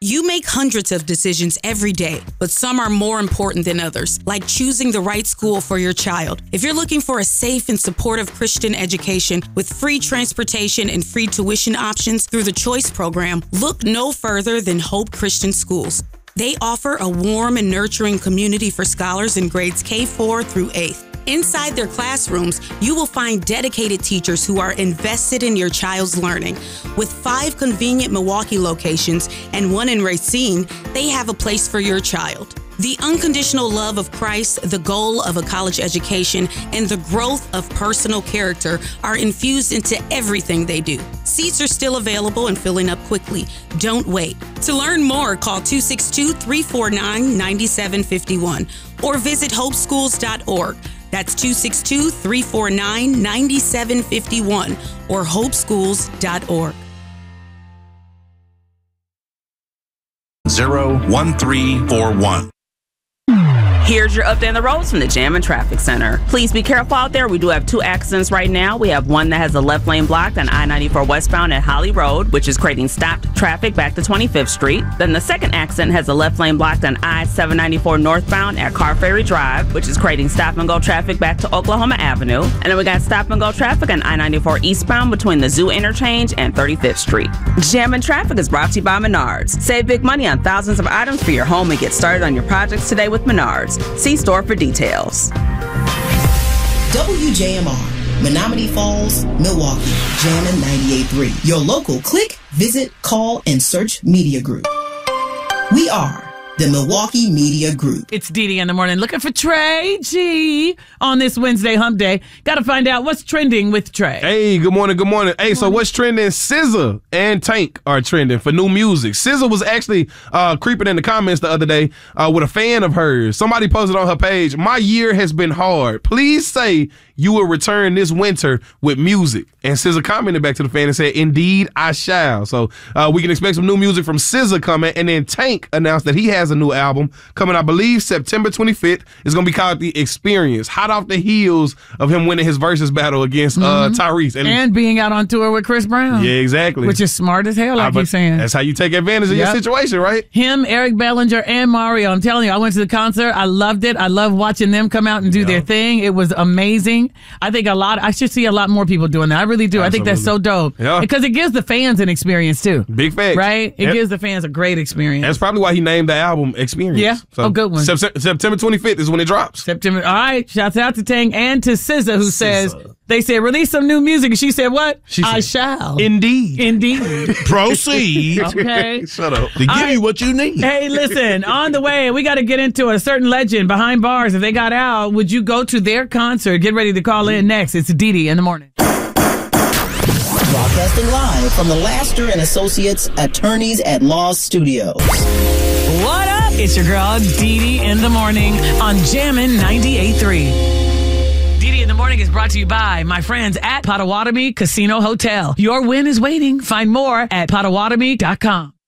You make hundreds of decisions every day, but some are more important than others, like choosing the right school for your child. If you're looking for a safe and supportive Christian education with free transportation and free tuition options through the Choice program, look no further than Hope Christian Schools. They offer a warm and nurturing community for scholars in grades K-4 through 8th. Inside their classrooms, you will find dedicated teachers who are invested in your child's learning. With 5 convenient Milwaukee locations and 1 in Racine, they have a place for your child. The unconditional love of Christ, the goal of a college education, and the growth of personal character are infused into everything they do. Seats are still available and filling up quickly. Don't wait. To learn more, call 262-349-9751 or visit hopeschools.org. That's 262-349-9751 or hopeschools.org. 01341. Here's your update on the roads from the Jam and Traffic Center. Please be careful out there. We do have 2 accidents right now. We have one that has the left lane blocked on I-94 westbound at Holly Road, which is creating stopped traffic back to 25th Street. Then the second accident has the left lane blocked on I-794 northbound at Car Ferry Drive, which is creating stop-and-go traffic back to Oklahoma Avenue. And then we got stop-and-go traffic on I-94 eastbound between the Zoo Interchange and 35th Street. Jam and Traffic is brought to you by Menards. Save big money on thousands of items for your home and get started on your projects today with Menards. See store for details. WJMR, Menominee Falls, Milwaukee, Jammin' 98.3. Your local click, visit, call, and search media group. We are the Milwaukee Media Group. It's Dee in the morning looking for Trey G on this Wednesday hump day. Got to find out what's trending with Trey. Hey, good morning, good morning. Hey, so what's trending? SZA and Tank are trending for new music. SZA was actually creeping in the comments the other day with a fan of hers. Somebody posted on her page, "My year has been hard. Please say you will return this winter with music." And SZA commented back to the fan and said, "Indeed, I shall." So we can expect some new music from SZA coming. And then Tank announced that he has a new album coming, I believe, September 25th. It's going to be called The Experience, hot off the heels of him winning his versus battle against Tyrese. And being out on tour with Chris Brown. Yeah, exactly. Which is smart as hell, like you're saying. That's how you take advantage of your situation, right? Him, Eric Bellinger, and Mario. I'm telling you, I went to the concert. I loved it. I love watching them come out and do their thing. It was amazing. I think I should see a lot more people doing that. I really do. Absolutely. I think that's so dope. Yeah. Because it gives the fans an experience, too. Big facts. Right? It gives the fans a great experience. That's probably why he named the album Experience. Yeah. So good one. September 25th is when it drops. September. All right. Shouts out to Tank and to SZA, who says, they said, release some new music. And she said, what? I shall. Indeed. Proceed. Okay. Shut up. To give you what you need. Hey, listen, on the way, we got to get into a certain legend behind bars. If they got out, would you go to their concert? Get ready to call in next. It's Dee in the morning. Broadcasting live from the Laster and Associates Attorneys at Law Studios. What up? It's your girl, Dee in the morning on Jammin' 98.3. Dee in the morning is brought to you by my friends at Potawatomi Casino Hotel. Your win is waiting. Find more at Potawatomi.com.